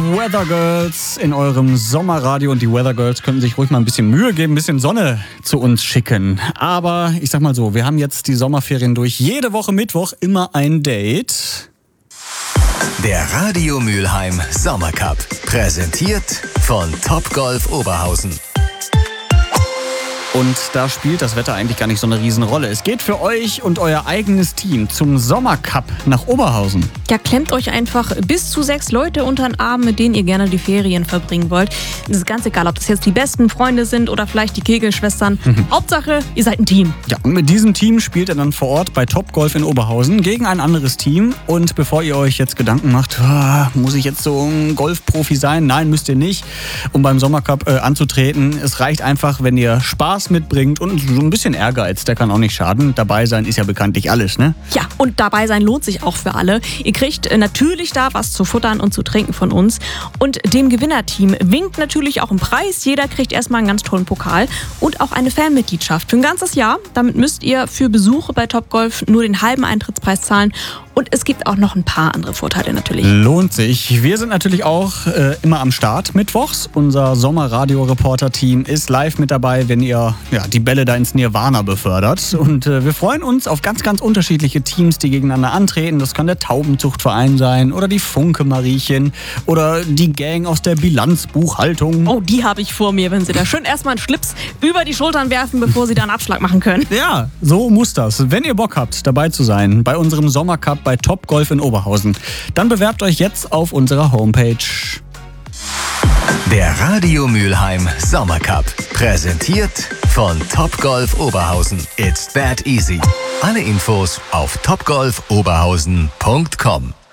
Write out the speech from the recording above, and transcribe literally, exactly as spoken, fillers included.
Weather Girls in eurem Sommerradio und die Weather Girls könnten sich ruhig mal ein bisschen Mühe geben, ein bisschen Sonne zu uns schicken. Aber ich sag mal so, wir haben jetzt die Sommerferien durch. Jede Woche Mittwoch immer ein Date. Der Radio Mülheim Sommercup, präsentiert von Topgolf Oberhausen. Und da spielt das Wetter eigentlich gar nicht so eine Riesenrolle. Es geht für euch und euer eigenes Team zum Sommercup nach Oberhausen. Ja, klemmt euch einfach bis zu sechs Leute unter den Arm, mit denen ihr gerne die Ferien verbringen wollt. Es ist ganz egal, ob das jetzt die besten Freunde sind oder vielleicht die Kegelschwestern. Mhm. Hauptsache, ihr seid ein Team. Ja, und mit diesem Team spielt ihr dann vor Ort bei Topgolf in Oberhausen gegen ein anderes Team. Und bevor ihr euch jetzt Gedanken macht, oh, muss ich jetzt so ein Golfprofi sein? Nein, müsst ihr nicht, um beim Sommercup äh, anzutreten. Es reicht einfach, wenn ihr Spaß mitbringt und so ein bisschen Ehrgeiz, der kann auch nicht schaden. Dabei sein ist ja bekanntlich alles, ne? Ja, und dabei sein lohnt sich auch für alle. Ihr kriegt natürlich da was zu futtern und zu trinken von uns. Und dem Gewinnerteam winkt natürlich auch ein Preis. Jeder kriegt erstmal einen ganz tollen Pokal und auch eine Fanmitgliedschaft für ein ganzes Jahr. Damit müsst ihr für Besuche bei Topgolf nur den halben Eintrittspreis zahlen. Und es gibt auch noch ein paar andere Vorteile natürlich. Lohnt sich. Wir sind natürlich auch äh, immer am Start mittwochs. Unser Sommerradio-Reporter-Team ist live mit dabei, wenn ihr ja, die Bälle da ins Nirvana befördert. Und äh, wir freuen uns auf ganz, ganz unterschiedliche Teams, die gegeneinander antreten. Das kann der Taubenzuchtverein sein oder die Funke-Mariechen oder die Gang aus der Bilanzbuchhaltung. Oh, die habe ich vor mir, wenn sie da schön erstmal einen Schlips über die Schultern werfen, bevor sie da einen Abschlag machen können. Ja, so muss das. Wenn ihr Bock habt, dabei zu sein bei unserem Sommercup bei Topgolf in Oberhausen, dann bewerbt euch jetzt auf unserer Homepage. Der Radio Mülheim Sommercup, präsentiert von Topgolf Oberhausen. It's that easy. Alle Infos auf topgolf oberhausen punkt com.